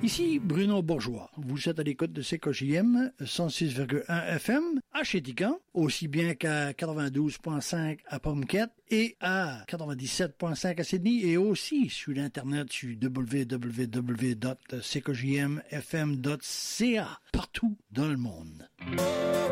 Ici Bruno Bourgeois. Vous êtes à l'écoute de CKJM 106,1 FM à Chétican, aussi bien qu'à 92.5 à Pomquette et à 97.5 à Sydney et aussi sur l'internet sur www.ckjmfm.ca partout dans le monde.